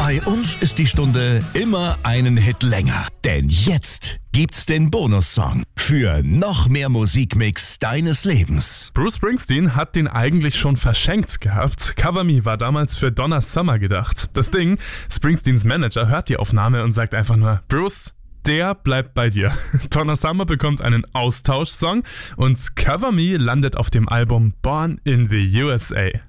Bei uns ist die Stunde immer einen Hit länger. Denn jetzt gibt's den Bonussong für noch mehr Musikmix deines Lebens. Bruce Springsteen hat den eigentlich schon verschenkt gehabt. Cover Me war damals für Donna Summer gedacht. Das Ding, Springsteens Manager hört die Aufnahme und sagt einfach nur, Bruce, der bleibt bei dir. Donna Summer bekommt einen Austauschsong und Cover Me landet auf dem Album Born in the USA.